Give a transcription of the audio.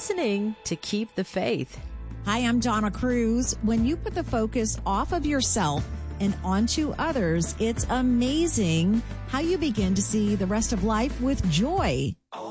listening to Keep the Faith. Hi, I'm Donna Cruz. When you put the focus off of yourself and onto others, it's amazing how you begin to see the rest of life with joy.